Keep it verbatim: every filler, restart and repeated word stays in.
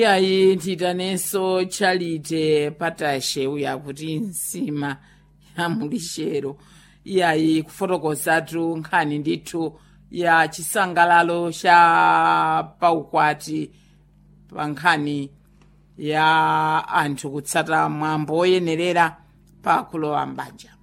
Yayi ntitaneso Charity Patashe uya kuti nsima ya mulishero yayi kufotokozatu nkhani ndithu ya chisangalalo cha paukwati pa nkhani ya anthu kutsata mwambo oyenerera pa kulowa mbanja.